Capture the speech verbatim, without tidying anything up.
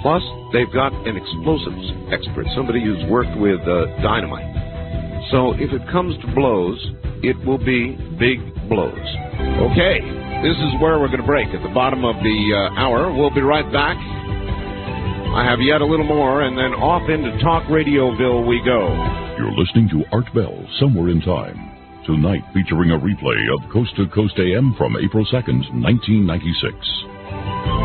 Plus, they've got an explosives expert, somebody who's worked with uh, dynamite. So if it comes to blows, it will be big blows. Okay, this is where we're going to break at the bottom of the uh, hour. We'll be right back. I have yet a little more, and then off into Talk Radioville we go. You're listening to Art Bell, Somewhere in Time. Tonight featuring a replay of Coast to Coast A M from April second, nineteen ninety-six.